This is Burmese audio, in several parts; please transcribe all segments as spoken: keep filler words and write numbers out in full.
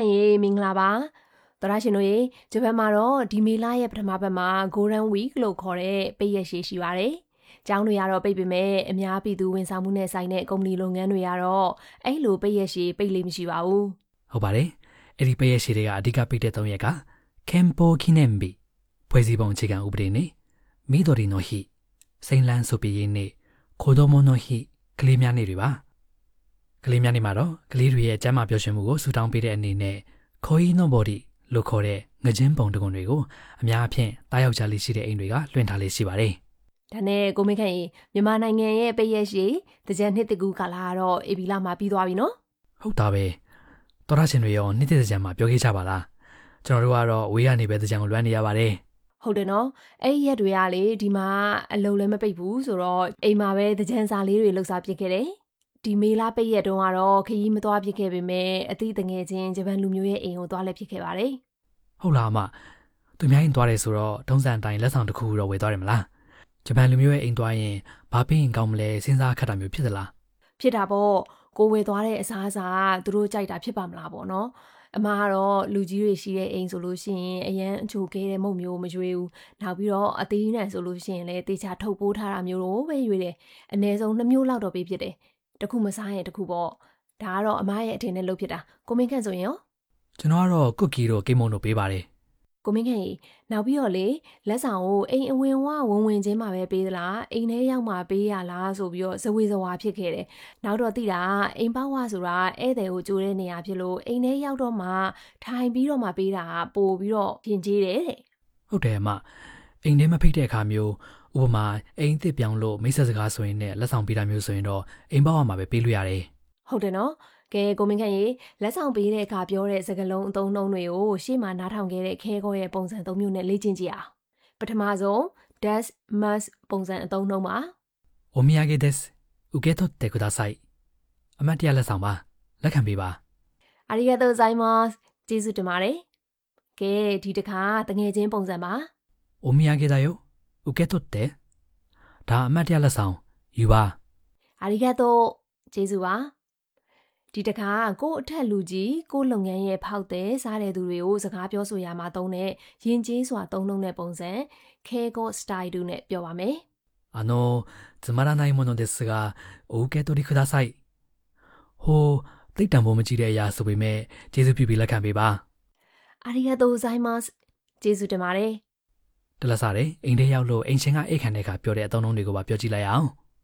ရေမင်္ဂလာပါတော်ရရှင်တို့ရေဂျပန်မှာတော့ဒီမေလရဲ့ပထမပတ်မှာ Golden Week လို့ခေါ်တဲ့ပိတ်ရက်ရှည်ရှိပါတယ်။ကျောင်းတွေကတော့ပိတ်ပေမဲ့အများပြည်သူဝန်ဆောင်မှုနဲ့ဆိုင်တဲ့ကုမ္ပဏီလုပ်ငန်းတွေကတော့အဲ့လိုပိတ်ရက်ရှည်ပိတ်လေးမရှိပါဘူး။ဟုတ်ပါတယ်။အဲ့ဒီပိတ်ရက်ရှည်တွေကအဓိကပိတ်တဲ့သုံးရက်ကKenpo Kinembi ဖွဲ့စည်းပုံအခြေခံဥပဒေနဲ့Midori no Hi စိန်လန်းဆိုပြီးရေးနဲ့Kodomo no Hi ကလေးများနေ့တွေပါ။ကလေးများနေ့မှာတော့ကလေးတွေရဲ့ကျန်းမာပျော်ရွှင်မှုကိုဆုတောင်းပေးတဲ့အနေနဲ့Koi no Bodyလို့ခေါ်တဲ့ငကြင်းပုံတကွန်တွေကိုအများအပြားတားယောက်ျားလေးရှိတဲ့အိမ်တွေကလွှင့်ထားလေးရှိပါတယ်။ဒါနဲ့ကိုမင်းခန့်ရေမြန်မာနိုင်ငံရဲ့ပိတ်ရက်ရှည်တကြံနှစ်တကူကာလကတော့အေဘီလာမှာပြီးသွားပြီနော်။ဟုတ်တာပဲ။တော်ရရှင်တွေရောနှစ်တကြံမှာပြောခဲ့ကြပါလား။ကျွန်တော်တို့ကတော့ဝေးရနေပဲတကြံကိုလွှမ်းနေရပါတယ်။ဟုတ်တယ်နော်။အဲ့ဒီရက်တွေကလေဒီမှာအလုံးလည်းမပိတ်ဘူးဆိုတော့အိမ်မှာပဲတကြံစာလေးတွေလှုပ်ရှားပြစ်ခဲ့တယ်။ဒီမေလာပိတ်ရက်တုန်းကတော့ခရီးမသွားပြစ်ခဲ့ပေမဲ့အသီးတငယ်ချင်းဂျပန်လူမျိုးရဲ့အိမ်ကိုသွားလဲပြစ်ခဲ့ပါတယ်။ဟုတ်လားအမသူများရင်သွားတယ်ဆိုတော့ထုံးစံအတိုင်းလက်ဆောင်တစ်ခုတော့ဝယ်သွားတယ်မလားဂျပန်လူမျိုးရဲ့အိမ်သွားရင်ဘာပေးရင်ကောင်းမလဲစဉ်းစားခက်တာမျိုးဖြစ်သလားဖြစ်တာပေါ့ကိုဝယ်သွားတဲ့အစားအစာသူတို့ကြိုက်တာဖြစ်ပါမလားပေါ့နော်အမကတော့လူကြီးတွေရှိတဲ့အိမ်ဆိုလို့ရှိရင်အရန်အချိုခဲတဲ့မုံမျိုးမရွေးဘူးနောက်ပြီးတော့အသေးနဲ့ဆိုလို့ရှိရင်လည်းတေချာထုတ်ပိုးထားတာမျိုးတော့ပဲရွေးတယ်အနည်းဆုံးနှစ်မျိုးလောက်တော့ပေးဖြစ်တယ်တခုမစားရင်တခုပေါ့ဒါကတော့အမရဲ့အထင်နဲ့လုပ်ဖြစ်တာကိုမင်းခန့်ဆိုရင်ရောကျွန်တော်ကတော့ကွတ်ကီတို့ကိမုံတို့ပေးပါတယ်ကိုမင်းခင်နောက်ပြီးတော့လေလက်ဆောင်ကိုအိမ်အဝင်ဝဝင်ဝင်ချင်းမှာပဲပေးသလားအိမ်ထဲရောက်မှာပေးရလားဆိုပြီးတော့ဇဝေဇဝါဖြစ်ခဲ့တယ်နောက်တော့သိတာအိမ်ပေါဝဆိုတာဧည့်သည်ကိုကြိုးတဲ့နေရာဖြစ်လို့အိမ်ထဲရောက်တော့မှထိုင်ပြီးတော့မှပေးတာပို့ပြီးတော့ပြင်ကျေးတယ်တဲ့ဟုတ်တယ်အမအိမ်ထဲမဖိတ်တဲ့အခါမျိုးဥပမာအိမ်အစ်စ်ပြောင်းလို့မိတ်ဆက်စကားဆိုရင်လည်းလက်ဆောင်ပေးတာမျိုးဆိုရင်တော့အိမ်ပေါဝမှာပဲပေးလို့ရတယ်ဟုတ်တယ်နော်ကဲကိုမင်းခန့်ရေလက်ဆောင်ပေးတဲ့အခါပြောတဲ့စကားလုံးအသုံးနှုန်းတွေကိုရှေ့မှာနားထောင်ခဲ့တဲ့ခဲကောရဲ့ပုံစံသုံးမျိုးနဲ့လေ့ကျင့်ကြည့်အောင်ပထမဆုံး does must ပုံစံအသုံးနှုန်းပါお土産です受け取ってくださいအမတ်တရားလက်ဆောင်ပါလက်ခံပေးပါありがとうございますကျေးဇူးတင်ပါတယ်ကဲဒီတစ်ခါတငယ်ချင်းပုံစံပါお土産だよ受け取ってဒါအမတ်တရားလက်ဆောင်ယူပါありがとうကျေးဇူးပါဒီတခါကို့အထက်လူကြီးကို့လုပ်ငန်းရဲ့ဖောက်တဲ့စားတဲ့သူတွေကိုစကားပြောဆိုရမှာသုံးတဲ့ယဉ်ကျေးစွာသုံးနှုန်းတဲ့ပုံစံခဲကော့စတိုင်တူနဲ့ပြောပါမယ်あのつまらないものですがお受け取りくださいဟိုတိတ်တံဖို့မကြည့်တဲ့အရာဆိုပေမဲ့ကျေးဇူးပြုပြီးလက်ခံပေးပါありがとうございますကျေးဇူးတင်ပါတယ်တလက်စားတယ်အိမ်ထဲရောက်လို့အိမ်ရှင်ကအိတ်ခံတဲ့အခါပြောတဲ့အသုံးနှုန်းတွေကိုပါပြောကြည့်လိုက်အောင်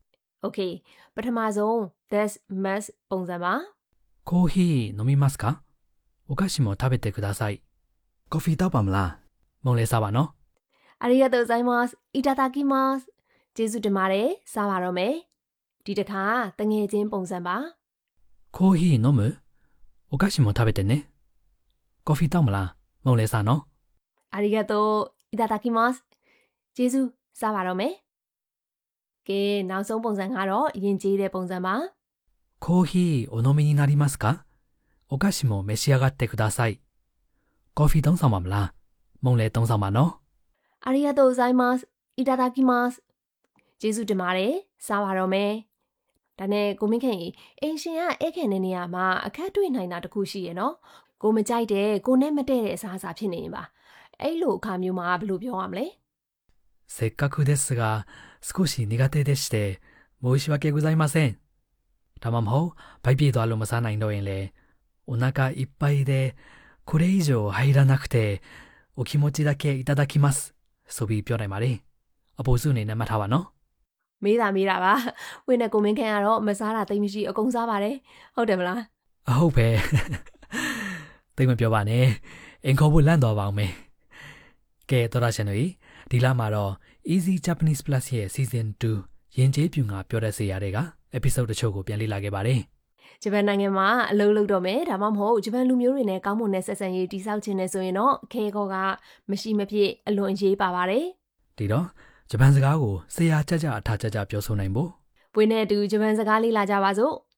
Okay ပထမဆုံး does must ပုံစံပါコーヒー飲みますかお菓子も食べてくださいコーヒーတောက်ပါမလားမုံလေးစားပါနော်ありがとうございますいただきますကျေးဇူးတင်ပါတယ်စားပါတော့မယ်ဒီတစ်ခါတငယ်ချင်းပုံစံပါコーヒー飲むお菓子も食べてねコーヒーတောက်မလားမုံလေးစားနော်ありがとういただきますကျေးဇူးစားပါတော့မယ်ကဲနောက်ဆုံးပုံစံကတော့ယဉ်ကျေးတဲ့ပုံစံပါコーヒーお飲みになりますかお菓子も召し上がってくださいコーヒーတောင်းဆောင်ပါမလားမုံလေးတောင်းဆောင်ပါနော်ありがとうございますいただきますကျေးဇူးတင်ပါတယ်စားပါတော့မယ်ဒါနဲ့ကိုမင်းခင်အင်ရှင်ကအဲ့ခင်တဲ့နေရာမှာအခက်တွေ့နိုင်တာတခုရှိရနော်ကိုမကြိုက်တဲ့ကိုနဲ့မတည့်တဲ့အစားအစာဖြစ်နေရင်ပါအဲ့လိုအခါမျိုးမှာဘယ်လိုပြောရမလဲせっかくですが少し苦手でして申し訳ございませんဒါမှမဟုတ်ဗိုက်ပြေးသွားလို့မစားနိုင်တော့ရင်လေお腹いっぱいでこれ以上入らなくてお気持ちだけいただきますဆိုပြီးပြောနိုင်ပါလေအပိုစုအနေနဲ့မှတ်ထားပါနော်မေးတာမေးတာပါဝင်းနဲ့ကိုမင်းခန့်ကတော့မစားတာတိတ်မရှိအကုန်စားပါတယ်ဟုတ်တယ်မလားအဟုတ်ပဲတိတ်မပြောပါနဲ့အင်ခေါ်ဖို့လန့်သွားပါအောင်မယ်ကဲတော်ရရှင်တို့ဒီလမှာတော့ Easy Japanese Plus ရဲ့ Season two ယဉ်ကျေးပြူငါပြောတဲ့စေရတဲ့က episode တချို့ကိုပြန်လေ့လာခဲ့ပါတယ်ဂျပန်နိုင်ငံမှာအလုပ်လုပ်တော့မယ်ဒါမှမဟုတ်ဂျပန်လူမျိုးတွေနဲ့ကောင်းမွန်တဲ့ဆက်ဆံရေးတည်ဆောက်ခြင်းနဲ့ဆိုရင်တော့ခဲကောကမရှိမဖြစ်အလွန်အရေးပါပါတယ်ဒီတော့ဂျပန်စကားကိုဆရာကြကြအထာကြကြပြောဆိုနိုင်ဖို့ပွေနဲ့အတူဂျပန်စကားလေ့လာကြပါစို့